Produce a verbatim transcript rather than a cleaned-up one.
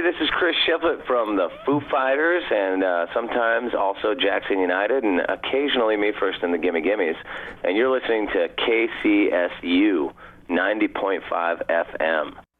this is Chris Shiflett from the Foo Fighters, and uh, sometimes also Jackson United, and occasionally Me First and the Gimme Gimmes. And you're listening to K C S U ninety point five F M.